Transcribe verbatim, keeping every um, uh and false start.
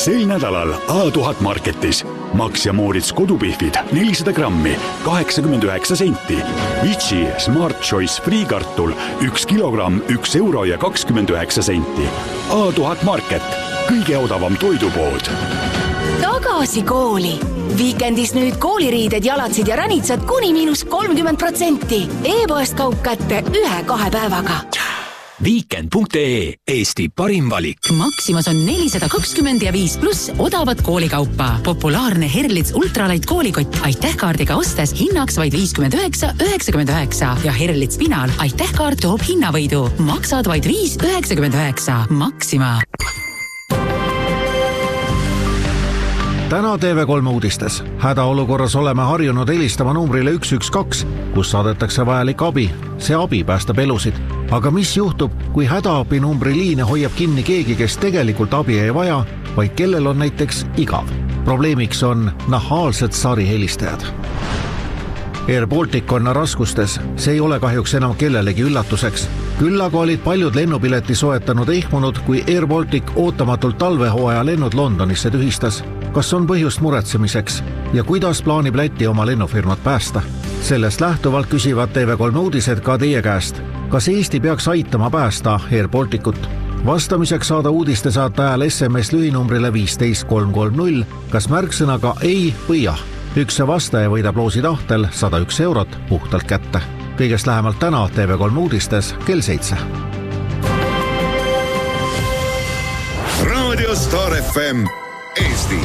sel nädalal A tuhat Marketis. Max ja Moritz kodupihvid nelisada grammi, kaheksakümmend üheksa senti. Vici Smart Choice friikartul üks kilogramm, üks euro ja kakskümmend üheksa senti. A tuhat Market, kõige odavam toidupood. Tagasi kooli. Viikendis nüüd kooliriided, jalatsid ja ranitsad kuni miinus kolmkümmend protsenti. E-poest kaup kätte ühe-kahe päevaga. Weekend punkt ee, Eesti parim valik. Maximas on nelisada kakskümmend ja viis pluss odavat koolikaupa. Populaarne Herlitz ultralight koolikott aitähkaardiga ostes hinnaks vaid viiskümmend üheksa üheksakümmend üheksa ja Herlitz Spinal aitähkaart toob hinnavõidu. Maksad vaid viis üheksakümmend üheksa. Maxima. Täna T V kolm uudistes. Hädaolukorras oleme harjunud helistama numbrile üks üks kaks, kus saadetakse vajalik abi. See abi päästab elusid. Aga mis juhtub, kui hädaabi numbri liine hoiab kinni keegi, kes tegelikult abi ei vaja, vaid kellel on näiteks igav? Probleemiks on nahaalsed sarihelistajad. Air Baltic on raskustes. See ei ole kahjuks enam kellelegi üllatuseks. Küll aga olid paljud lennupileti soetanud ehmunud, kui Air Baltic ootamatult talvehooaja lennud Londonisse tühistas. Kas on põhjust muretsemiseks ja kuidas plaanib Läti oma lennufirmat päästa? Sellest lähtuvalt küsivad T V kolm uudised ka teie käest. Kas Eesti peaks aitama päästa Air Balticut? Vastamiseks saada uudiste saate ajal S M S lühinumbrile viisteist kolm kolm null, kas märksõnaga ei või jah. Üks vastaja võidab loosi tahtel sada üks eurot puhtalt kätte. Kõigest lähemalt täna T V kolm uudistes kell seitse. Radio Star F M Eesti.